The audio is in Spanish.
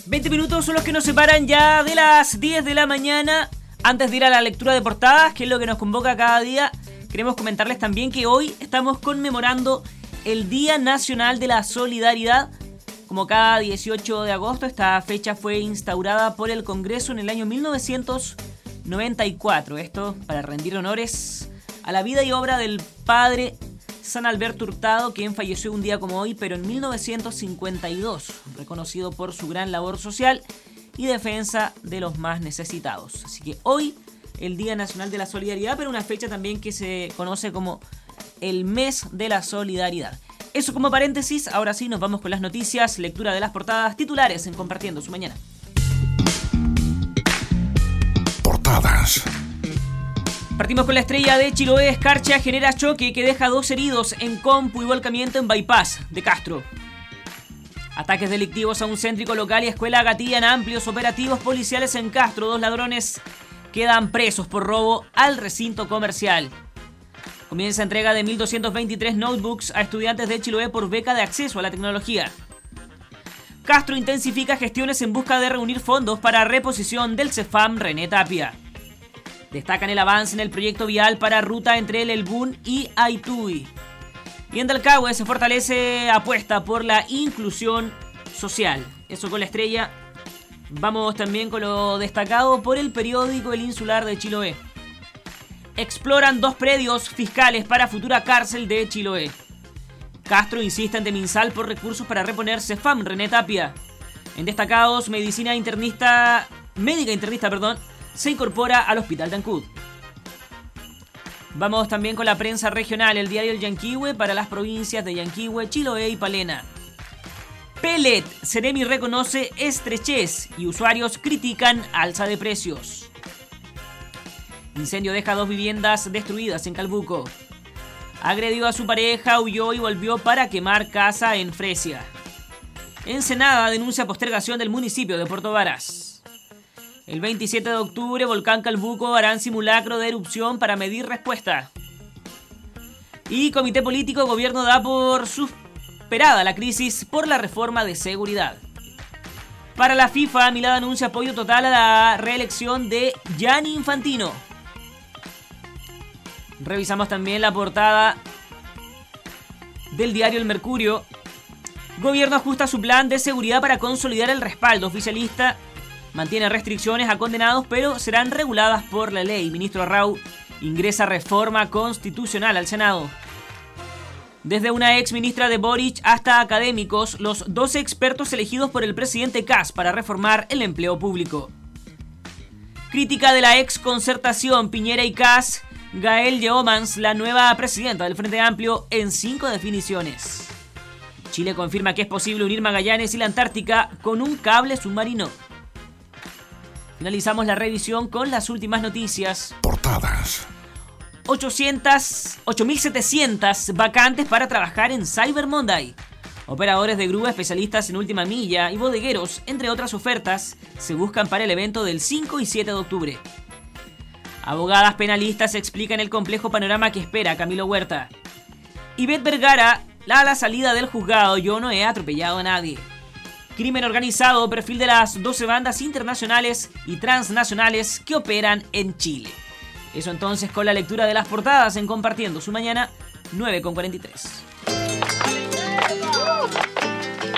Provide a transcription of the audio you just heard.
20 minutos son los que nos separan ya de las 10 de la mañana. Antes de ir a la lectura de portadas, que es lo que nos convoca cada día, queremos comentarles también que hoy estamos conmemorando el Día Nacional de la Solidaridad. Como cada 18 de agosto, esta fecha fue instaurada por el Congreso en el año 1994. Esto para rendir honores a la vida y obra del padre San Alberto Hurtado, quien falleció un día como hoy, pero en 1952, reconocido por su gran labor social y defensa de los más necesitados. Así que hoy, el Día Nacional de la Solidaridad, pero una fecha también que se conoce como el Mes de la Solidaridad. Eso como paréntesis. Ahora sí, nos vamos con las noticias, lectura de las portadas, titulares en Compartiendo su Mañana. Portadas. Partimos con la estrella de Chiloé. Escarcha genera choque que deja 2 heridos en compu y volcamiento en Bypass de Castro. Ataques delictivos a un céntrico local y escuela gatillan amplios operativos policiales en Castro. 2 ladrones quedan presos por robo al recinto comercial. Comienza entrega de 1.223 notebooks a estudiantes de Chiloé por beca de acceso a la tecnología. Castro intensifica gestiones en busca de reunir fondos para reposición del CEFAM René Tapia. Destacan el avance en el proyecto vial para ruta entre el Elbún y Aitui. Y en Dalcahue se fortalece apuesta por la inclusión social. Eso con la estrella. Vamos también con lo destacado por el periódico El Insular de Chiloé. Exploran 2 predios fiscales para futura cárcel de Chiloé. Castro insiste ante Minsal por recursos para reponer CEFAM René Tapia. En destacados, médica internista, se incorpora al hospital de Ancud. Vamos también con la prensa regional. El diario El Yanquihue para las provincias de Yanquihue, Chiloé y Palena. Pellet, Ceremi reconoce estrechez y usuarios critican alza de precios. Incendio deja 2 viviendas destruidas en Calbuco. Agredió a su pareja, huyó y volvió para quemar casa en Fresia. Ensenada denuncia postergación del municipio de Puerto Varas. El 27 de octubre, Volcán Calbuco harán simulacro de erupción para medir respuesta. Y Comité Político, Gobierno da por superada la crisis por la reforma de seguridad. Para la FIFA, Milad anuncia apoyo total a la reelección de Gianni Infantino. Revisamos también la portada del diario El Mercurio. Gobierno ajusta su plan de seguridad para consolidar el respaldo oficialista. Mantiene restricciones a condenados, pero serán reguladas por la ley. Ministro Arrau ingresa reforma constitucional al Senado. Desde una ex ministra de Boric hasta académicos, los 12 expertos elegidos por el presidente Kast para reformar el empleo público. Crítica de la ex concertación Piñera y Kast. Gael Yeomans, la nueva presidenta del Frente Amplio, en 5 definiciones. Chile confirma que es posible unir Magallanes y la Antártica con un cable submarino. Finalizamos la revisión con las últimas noticias. Portadas. 8.700 vacantes para trabajar en Cyber Monday. Operadores de grúa, especialistas en última milla y bodegueros, entre otras ofertas, se buscan para el evento del 5 y 7 de octubre. Abogadas penalistas explican el complejo panorama que espera Camilo Huerta. Ivette Vergara, a la salida del juzgado, yo no he atropellado a nadie. Crimen organizado, perfil de las 12 bandas internacionales y transnacionales que operan en Chile. Eso entonces con la lectura de las portadas en Compartiendo su Mañana, 9:43.